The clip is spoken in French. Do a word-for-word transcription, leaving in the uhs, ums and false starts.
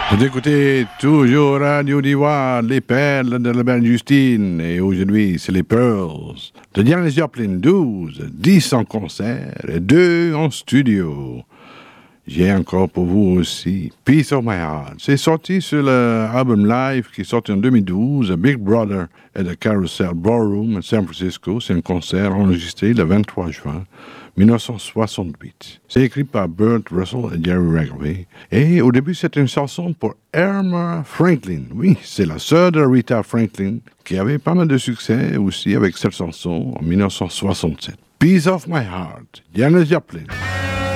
Vous écoutez toujours Radio Diva, les perles de la belle Justine. Et aujourd'hui, c'est les Pearls de Janis Joplin, douze, dix en concert et deux en studio. J'ai encore pour vous aussi Piece of My Heart. C'est sorti sur l'album live qui est sorti en deux mille douze, Big Brother et The Carousel Ballroom à San Francisco. C'est un concert enregistré le vingt-trois juin mille neuf cent soixante-huit. C'est écrit par Burt Russell et Jerry Regolith. Et au début, c'est une chanson pour Erma Franklin. Oui, c'est la sœur de Rita Franklin qui avait pas mal de succès aussi avec cette chanson en mille neuf cent soixante-sept. Piece of My Heart, Janis Joplin.